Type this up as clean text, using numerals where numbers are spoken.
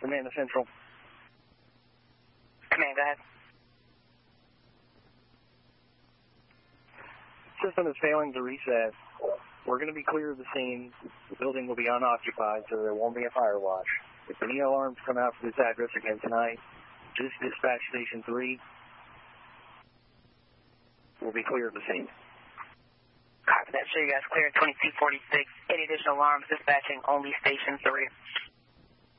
Command to Central. Command, go ahead. System is failing to reset. We're going to be clear of the scene. The building will be unoccupied, so there won't be a fire watch. If any alarms come out for this address again tonight, just dispatch Station 3. We'll be clear of the scene. Copy that. Show you guys clear at 2246. Any additional alarms dispatching only Station 3.